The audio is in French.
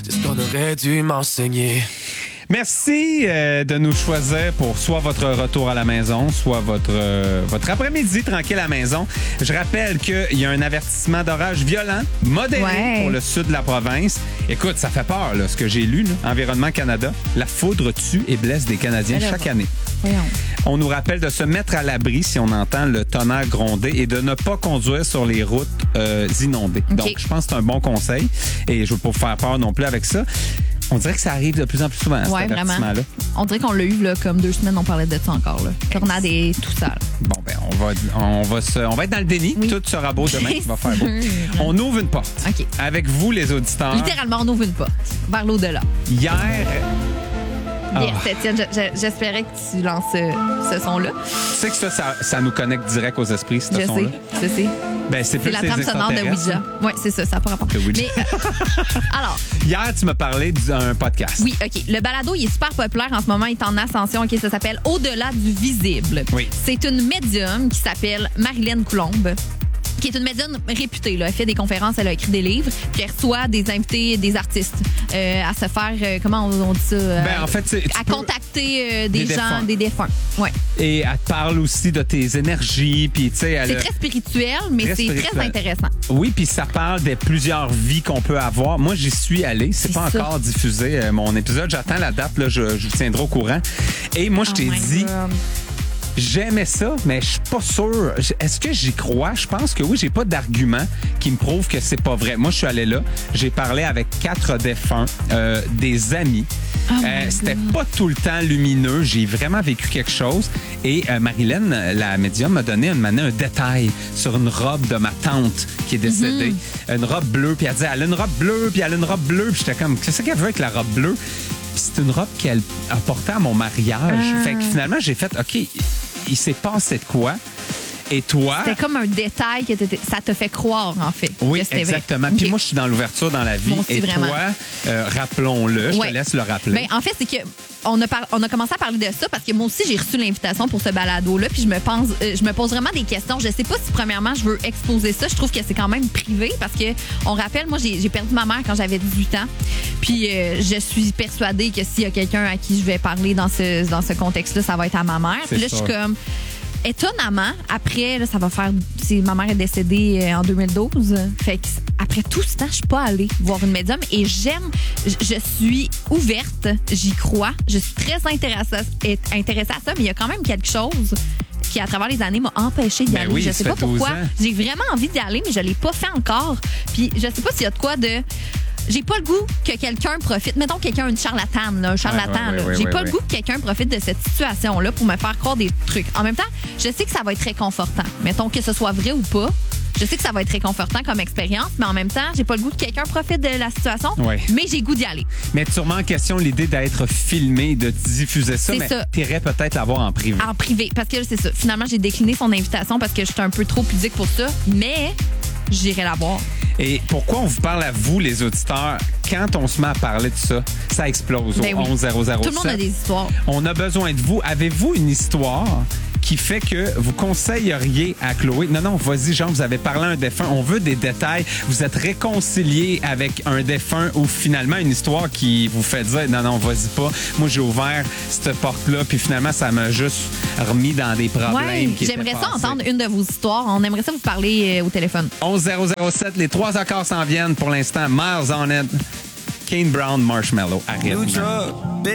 C'est ce qu'on aurait dû m'enseigner. Merci de nous choisir pour soit votre retour à la maison, soit votre après-midi tranquille à la maison. Je rappelle qu'il y a un avertissement d'orage violent, modéré pour le sud de la province. Écoute, ça fait peur, là, ce que j'ai lu, là. Environnement Canada. La foudre tue et blesse des Canadiens chaque année. Voyons. On nous rappelle de se mettre à l'abri si on entend le tonnerre gronder et de ne pas conduire sur les routes inondées. Okay. Donc, je pense que c'est un bon conseil et je ne veux pas vous faire peur non plus avec ça. On dirait que ça arrive de plus en plus souvent, cet avertissement-là. On dirait qu'on l'a eu là, comme 2 semaines, on parlait de ça encore. Là. Tornade et tout ça. Là. Bon, ben, on va être dans le déni. Oui. Tout sera beau demain. Il va faire beau. On ouvre une porte. Okay. Avec vous, les auditeurs. Littéralement, on ouvre une porte. Vers l'au-delà. Hier... Yes, Étienne, j'espérais que tu lances ce son-là. Tu sais que ça nous connecte direct aux esprits, ce son-là? Je sais. Ben, c'est plus la trame sonore de Ouija. Oui, c'est ça n'a pas rapport. Mais, alors. Hier, tu m'as parlé d'un podcast. Oui, OK. Le balado, il est super populaire en ce moment. Il est en ascension. OK, ça s'appelle Au-delà du visible. Oui. C'est une médium qui s'appelle Marilyn Coulombe, qui est une médium réputée. Là. Elle fait des conférences, elle a écrit des livres, puis elle reçoit des invités, des artistes à se faire, comment on dit ça? En fait, à contacter des gens, des défunts. Ouais. Et elle te parle aussi de tes énergies. Puis, tu sais, c'est très spirituel, mais c'est très intéressant. Oui, puis ça parle de plusieurs vies qu'on peut avoir. Moi, j'y suis allé. C'est pas ça. Encore diffusé, mon épisode. J'attends la date. Là, je vous tiendrai au courant. Et moi, je t'ai dit... God. J'aimais ça, mais je suis pas sûr. Est-ce que j'y crois? Je pense que oui. J'ai pas d'argument qui me prouve que c'est pas vrai. Moi, je suis allé là. J'ai parlé avec 4 défunts, des amis. C'était pas tout le temps lumineux. J'ai vraiment vécu quelque chose. Et Marilyn, la médium, m'a donné un détail sur une robe de ma tante qui est décédée. Une robe bleue. Puis elle disait, elle a une robe bleue, puis elle a une robe bleue. Puis j'étais comme, qu'est-ce qu'elle veut avec la robe bleue? Puis c'est une robe qu'elle a portée à mon mariage. Fait que finalement, j'ai fait, OK, il s'est passé de quoi? Et toi... C'était comme un détail que ça te fait croire, en fait. Oui, exactement. Puis moi, je suis dans l'ouverture dans la vie. Bon, et vraiment. toi, rappelons-le, je te laisse le rappeler. Ben, en fait, c'est que on a commencé à parler de ça parce que moi aussi, j'ai reçu l'invitation pour ce balado-là. Puis je me pose vraiment des questions. Je sais pas si, premièrement, je veux exposer ça. Je trouve que c'est quand même privé parce que, on rappelle, moi, j'ai perdu ma mère quand j'avais 18 ans. Puis je suis persuadée que s'il y a quelqu'un à qui je vais parler dans ce contexte-là, ça va être à ma mère. Puis là, je suis comme... Étonnamment, après, là, ça va faire... Ma mère est décédée en 2012. Fait que après tout ce temps, je suis pas allée voir une médium et j'aime... Je suis ouverte, j'y crois. Je suis très intéressée à ça, mais il y a quand même quelque chose qui, à travers les années, m'a empêchée d'y aller. Oui, je sais pas pourquoi. Ans. J'ai vraiment envie d'y aller, mais je l'ai pas fait encore. Puis je sais pas s'il y a de quoi de... J'ai pas le goût que quelqu'un profite. Mettons quelqu'un, une charlatane, là, un charlatan. J'ai pas le goût que quelqu'un profite de cette situation-là pour me faire croire des trucs. En même temps, je sais que ça va être réconfortant. Mettons que ce soit vrai ou pas. Je sais que ça va être réconfortant comme expérience, mais en même temps, j'ai pas le goût que quelqu'un profite de la situation, mais j'ai le goût d'y aller. Mais sûrement en question l'idée d'être filmé, de diffuser ça, mais t'irais peut-être l'avoir en privé. En privé, parce que c'est ça. Finalement, j'ai décliné son invitation parce que j'étais un peu trop pudique pour ça, mais j'irai la voir. Et pourquoi on vous parle à vous, les auditeurs? Quand on se met à parler de ça, ça explose au 11007. Tout le monde a des histoires. On a besoin de vous. Avez-vous une histoire qui fait que vous conseilleriez à Chloé? Non, vas-y, Jean, vous avez parlé à un défunt. On veut des détails. Vous êtes réconcilié avec un défunt ou finalement une histoire qui vous fait dire non, vas-y pas. Moi, j'ai ouvert cette porte-là, puis finalement, ça m'a juste remis dans des problèmes qui j'aimerais ça entendre une de vos histoires. On aimerait ça vous parler au téléphone. 11007, les 3 accords s'en viennent pour l'instant. Miles on it. Kane Brown, Marshmallow. Arrête.